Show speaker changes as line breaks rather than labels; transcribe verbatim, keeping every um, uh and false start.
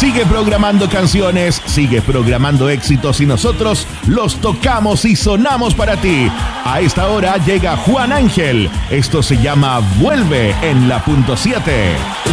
Sigue programando canciones, sigue programando éxitos y nosotros los tocamos y sonamos para ti. A esta hora llega Juan Ángel. Esto se llama Vuelve en la punto siete.